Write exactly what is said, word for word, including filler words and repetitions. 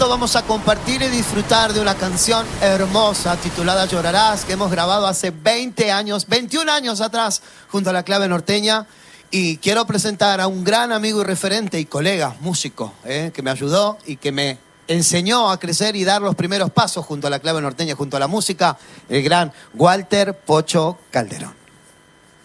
momento vamos a compartir y disfrutar de una canción hermosa titulada Llorarás, que hemos grabado hace veinte años, veintiún años atrás, junto a La Clave Norteña. Y quiero presentar a un gran amigo y referente y colega, músico, ¿eh? que me ayudó y que me enseñó a crecer y dar los primeros pasos junto a La Clave Norteña, junto a la música, el gran Walter Pocho Calderón.